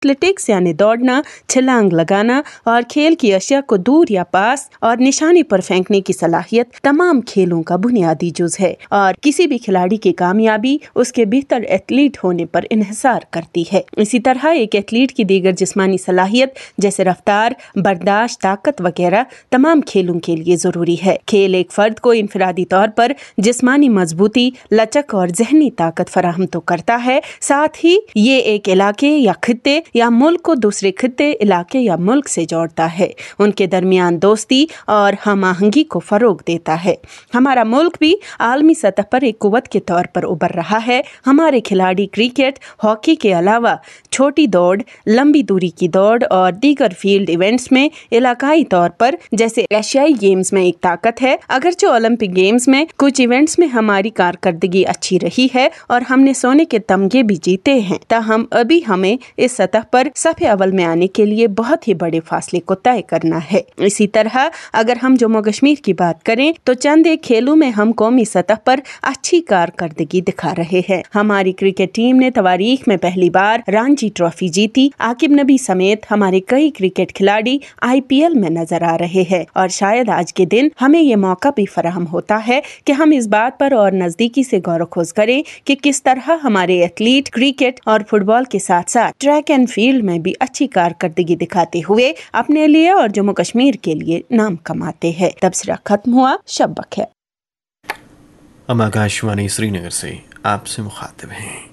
Athletics यानी दौड़ना, छलांग लगाना और खेल की अशिया को दूर या पास और निशाने पर फेंकने की सलाहियत तमाम खेलों का बुनियादी जुज है और किसी भी खिलाड़ी की कामयाबी उसके बेहतर एथलीट होने पर इन्हिसार करती है। इसी तरह एक एथलीट की दीगर जिस्मानी सलाहियत जैसे रफ्तार, बर्दाश्त, ताकत वगैरह तमाम खेलों के लिए जरूरी है। खेल एक फर्द को इनफरादी तौर पर जिस्मानी मजबूती, लचक और जहनी ताकत फराहम तो करता है, साथ ही ये एक इलाके या खित्ते या मुल्क को दूसरे खित्ते, इलाके या मुल्क से जोड़ता है, उनके दरमियान दोस्ती और हम आहंगी को फरोग देता है। हमारा मुल्क भी आलमी सतह पर एक कुव्वत के तौर पर उभर रहा है। हमारे खिलाड़ी क्रिकेट, हॉकी के अलावा छोटी दौड़, लंबी दूरी की दौड़ और दीगर फील्ड इवेंट्स में इलाकाई तौर पर जैसे एशियाई गेम्स में एक ताकत है। अगरचे ओलंपिक गेम्स में कुछ इवेंट्स में हमारी कारकर्दगी अच्छी रही है और हमने सोने के तमगे भी जीते हैं, ताहम अभी हमें इस सतह पर सफ़े अव्वल में आने के लिए बहुत ही बड़े फासले को तय करना है। इसी तरह अगर हम जम्मू कश्मीर की बात करें तो चंद एक खेलों में हम कौमी सतह पर अच्छी कारकर्दगी दिखा रहे हैं। हमारी क्रिकेट टीम ने तवारीख में पहली बार रणजी ट्रॉफी जीती। आकिब नबी समेत हमारे कई क्रिकेट खिलाड़ी IPL में नजर आ रहे हैं और शायद आज के दिन हमें ये मौका भी फराहम होता है कि हम इस बात पर और नजदीकी से गौर खोज करें कि किस तरह हमारे एथलीट क्रिकेट और फुटबॉल के साथ साथ ट्रैक एंड फील्ड में भी अच्छी कारकर्दगी दिखाते हुए अपने लिए और जम्मू कश्मीर के लिए नाम कमाते हैं। तबसरा खत्म हुआ। शब बखैर। हम आकाशवाणी श्रीनगर से आपसे मुखातिब हैं।